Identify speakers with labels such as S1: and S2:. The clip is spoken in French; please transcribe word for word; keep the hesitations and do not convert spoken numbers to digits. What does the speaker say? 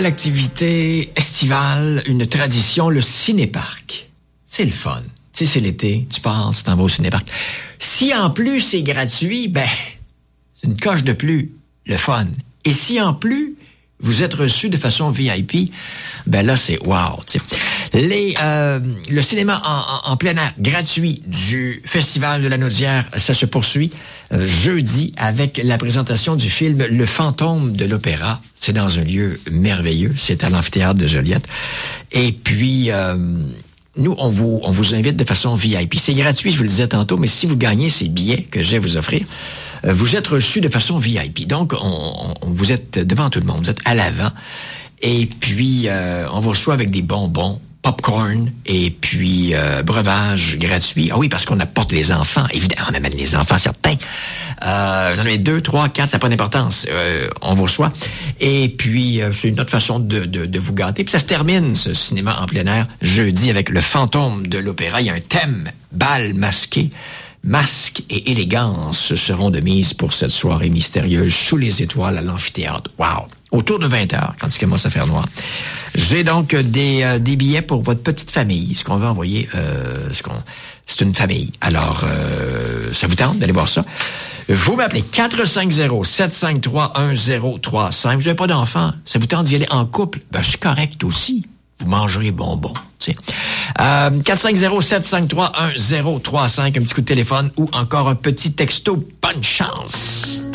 S1: L'activité estivale, une tradition, le cinéparc. C'est le fun. Tu sais, c'est l'été, tu pars, tu t'en vas au cinéparc. Si en plus c'est gratuit, ben, c'est une coche de plus, le fun. Et si en plus, vous êtes reçu de façon V I P, ben là, c'est wow, tu sais. Les, euh, le cinéma en, en, en plein air gratuit du Festival de la Naudière, ça se poursuit euh, jeudi avec la présentation du film Le Fantôme de l'Opéra. C'est dans un lieu merveilleux, c'est à l'amphithéâtre de Joliette. Et puis, euh, nous, on vous, on vous invite de façon V I P. C'est gratuit, je vous le disais tantôt, mais si vous gagnez ces billets que j'ai à vous offrir, euh, vous êtes reçus de façon V I P. Donc, on, on, vous êtes devant tout le monde, vous êtes à l'avant. Et puis, euh, on vous reçoit avec des bonbons, popcorn et puis euh, breuvage gratuit. Ah oui, parce qu'on apporte les enfants. Évidemment, on amène les enfants, certains. Euh, vous en avez deux, trois, quatre, ça n'a pas d'importance. Euh, on vous reçoit. Et puis, euh, c'est une autre façon de, de, de vous gâter. Puis ça se termine, ce cinéma en plein air, jeudi, avec Le Fantôme de l'Opéra. Il y a un thème, bal masqué. Masque et élégance seront de mise pour cette soirée mystérieuse sous les étoiles à l'amphithéâtre. Wow! Autour de vingt heures, quand il commence à faire noir. J'ai donc des, euh, des billets pour votre petite famille. Ce qu'on veut envoyer, euh, ce qu'on, c'est une famille. Alors, euh, ça vous tente d'aller voir ça? Vous m'appelez quatre cinq zéro, sept cinq trois, un zéro trois cinq. Vous n'avez pas d'enfant. Ça vous tente d'y aller en couple? Ben, c'est correct aussi. Vous mangerez bonbons, tu sais. Euh, quatre cinq zéro, sept cinq trois, un zéro trois cinq, un petit coup de téléphone ou encore un petit texto. Bonne chance!